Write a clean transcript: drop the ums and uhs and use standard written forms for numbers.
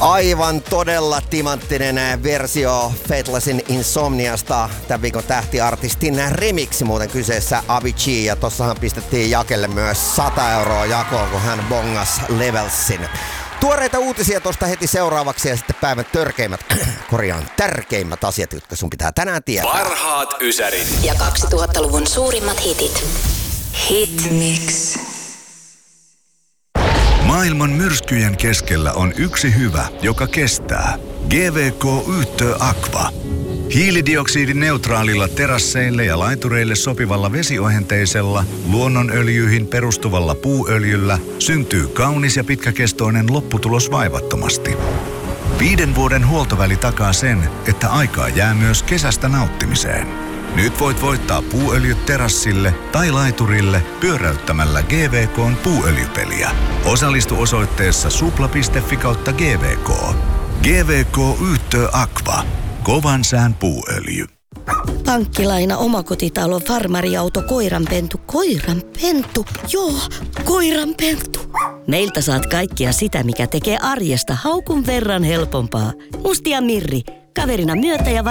Aivan todella timanttinen versio Faithlessin Insomniasta. Tämän viikon tähtiartistin remiksi muuten kyseessä Avicii. Ja tossahan pistettiin Jakelle myös 100 euroa jakoon, kun hän bongas Levelsin. Tuoreita uutisia tuosta heti seuraavaksi ja sitten päivän tärkeimmät asiat, jotka sun pitää tänään tietää. Parhaat ysärit. Ja 2000-luvun suurimmat hitit. Hitmix. Maailman myrskyjen keskellä on yksi hyvä, joka kestää. GVK Yhtö Aqua. Hiilidioksidineutraalilla terasseille ja laitureille sopivalla vesiohenteisella, luonnonöljyihin perustuvalla puuöljyllä syntyy kaunis ja pitkäkestoinen lopputulos vaivattomasti. 5 vuoden huoltoväli takaa sen, että aikaa jää myös kesästä nauttimiseen. Nyt voit voittaa puuöljyt terassille tai laiturille pyöräyttämällä GVK:n puuöljypeliä. Osallistu osoitteessa supla.fi/GVK. GVK Yhtö Aqua. Kovan sään puuöljy. Pankkilaina, omakotitalo, farmariauto, koiranpentu. Koiranpentu? Joo, koiranpentu. Meiltä saat kaikkia sitä, mikä tekee arjesta haukun verran helpompaa. Musti ja Mirri. Kaverina myötä ja